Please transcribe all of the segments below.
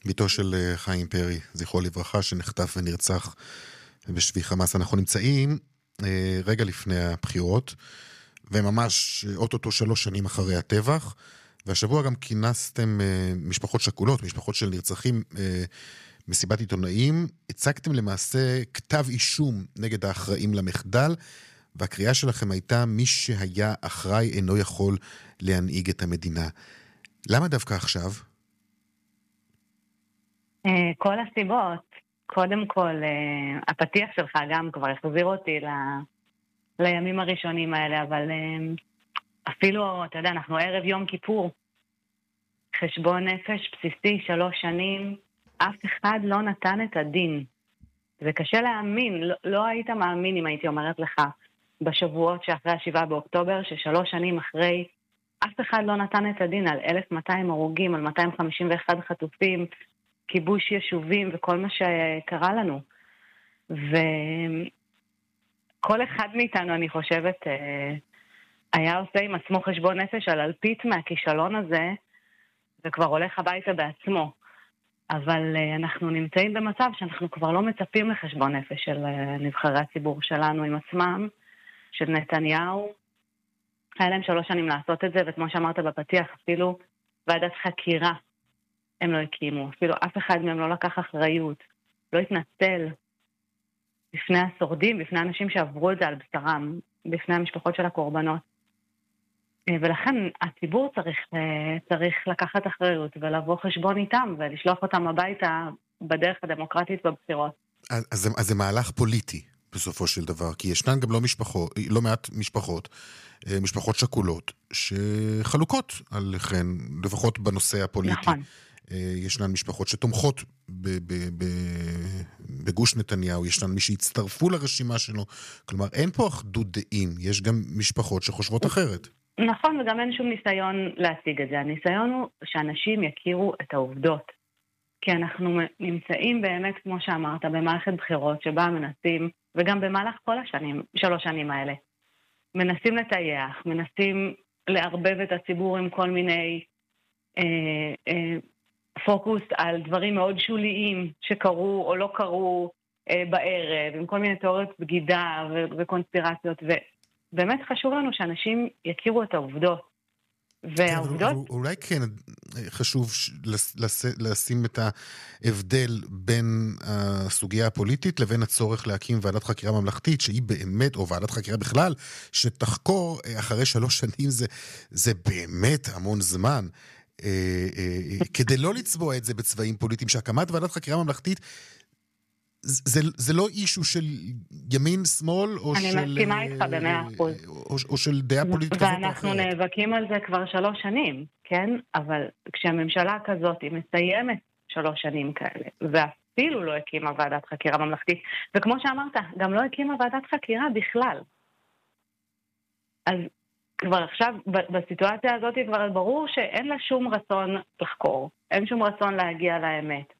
ביתו של חיים פרי, זכרו לברכה, שנחטף ונרצח בשבי חמאס. אנחנו נמצאים רגע לפני הבחירות, וממש אוטוטו 3 שנים אחרי הטבח, והשבוע גם כינסתם משפחות שכולות, משפחות של נרצחים, מסיבת עיתונאים. הצגתם למעשה כתב אישום נגד האחראים למחדל, והקריאה שלכם הייתה: מי שהיה אחראי אינו יכול להנהיג את המדינה. למה דווקא עכשיו? כל הסיבות. קודם כל, הפתיח שלך גם כבר החזיר אותי לימים הראשונים האלה, אבל אפילו, אתה יודע, אנחנו ערב יום כיפור, חשבון נפש בסיסי, 3 שנים, אף אחד לא נתן את הדין. זה קשה להאמין, לא היית מאמין אם הייתי אומרת לך בשבועות שאחרי 7 באוקטובר, ש3 שנים אחרי, אף אחד לא נתן את הדין על 1,200 הרוגים, על 251 חטופים, כיבוש יישובים וכל מה שקרה לנו. וכל אחד מאיתנו, אני חושבת, היה עושה עם עצמו חשבון נפש על אלפית מהכישלון הזה, וכבר הולך הביתה בעצמו. אבל אנחנו נמצאים במצב שאנחנו כבר לא מצפים לחשבון נפש של נבחרי הציבור שלנו עם עצמם, של נתניהו. היה להם 3 שנים לעשות את זה, וכמו שאמרת בפתיח, אפילו ועדת חקירה הם לא הקימו. אפילו אף אחד מהם לא לקח אחריות, לא התנצל בפני השורדים, בפני אנשים שעברו את זה על בשרם, בפני המשפחות של הקורבנות. ולכן הציבור צריך לקחת אחריות ולבוא חשבון איתם ולשלוח אותם הביתה בדרך הדמוקרטית בבחירות. אז זה מהלך פוליטי בסופו של דבר, כי ישנן גם לא מעט משפחות שכולות שחלוקות עליכן, לפחות בנושא הפוליטי. נכון. ישנן משפחות שתומכות בגוש נתניהו, ישנן מי שהצטרפו לרשימה שלו, כלומר אין פה אחדות דעים, יש גם משפחות שחושבות אחרת. נכון, וגם אין שום ניסיון להשיג את זה. הניסיון הוא שאנשים יכירו את העובדות. כי אנחנו נמצאים באמת, כמו שאמרת, במערכת בחירות שבה מנסים, וגם במהלך כל 3 שנים האלה, מנסים לטייח, מנסים לערבב את הציבור עם כל מיני פוקוס על דברים מאוד שוליים שקרו או לא קרו בערב, עם כל מיני תיאוריות בגידה וקונספירציות, באמת חשוב לנו שאנשים יכירו את העובדות. והעובדות... אולי כן חשוב לשים את ההבדל בין הסוגיה הפוליטית לבין הצורך להקים ועדת חקירה ממלכתית, שהיא באמת, או ועדת חקירה בכלל, שתחקור אחרי 3 שנים, זה באמת המון זמן. כדי לא לצבוע את זה בצבעים פוליטיים, שהקמת ועדת חקירה ממלכתית זה לא אישו של ימין, שמאל, או של... אני מסכימה איתך ב100%. או של דעה פוליטית כזאת או אחרת. ואנחנו נאבקים על זה כבר 3 שנים, כן? אבל כשהממשלה כזאת היא מסיימת 3 שנים כאלה, ואפילו לא הקימה ועדת חקירה ממלכתית, וכמו שאמרת, גם לא הקימה ועדת חקירה בכלל. אז כבר עכשיו, בסיטואציה הזאת כבר ברור שאין לה שום רצון לחקור, אין שום רצון להגיע לאמת.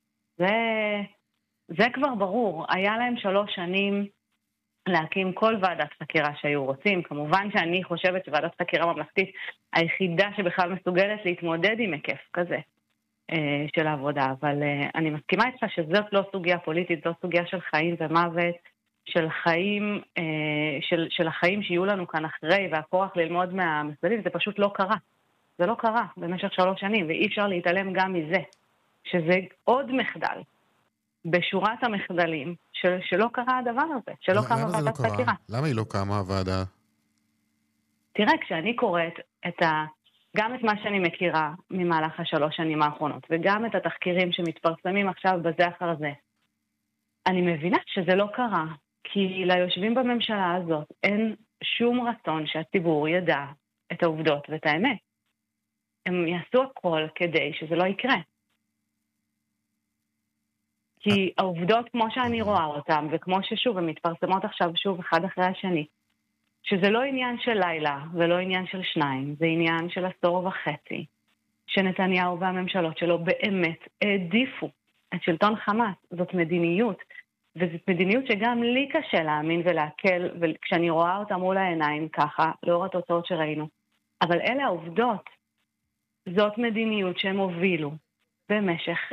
זה כבר ברור. היה להם 3 שנים להקים כל ועדת חקירה שהיו רוצים. כמובן שאני חושבת שוועדת חקירה ממלכתית היחידה שבכלל מסוגלת להתמודד עם היקף כזה של העבודה. אבל אני מסכימה איתך שזאת לא סוגיה פוליטית, זו סוגיה של חיים ומוות, של חיים, של החיים שיהיו לנו כאן אחרי, והכוח ללמוד מהמסגלים. זה פשוט לא קרה. זה לא קרה במשך 3 שנים, ואי אפשר להתעלם גם מזה, שזה עוד מחדל. בשורת המחדלים, שלא קרה הדבר הזה, שלא קמה ועדת חקירה. למה היא לא קמה הוועדה? תראה, כשאני קוראת גם את מה שאני מכירה ממהלך 3 שנים האחרונות, וגם את התחקירים שמתפרסמים עכשיו בזה אחר זה, אני מבינה שזה לא קרה, כי ליושבים בממשלה הזאת אין שום רצון שהציבור ידע את העובדות ואת האמת. הם יעשו הכל כדי שזה לא יקרה. כי העובדות כמו שאני רואה אותן, וכמו ששוב, הן מתפרסמות עכשיו שוב אחד אחרי השני, שזה לא עניין של לילה, ולא עניין של 2, זה עניין של 1.5 עשור, שנתניהו והממשלות שלו באמת העדיפו את שלטון חמאס. זאת מדיניות, וזאת מדיניות שגם לי קשה להאמין ולהקל, וכשאני רואה אותה מול העיניים ככה, לאור התוצאות שראינו. אבל אלה העובדות. זאת מדיניות שהם הובילו במשך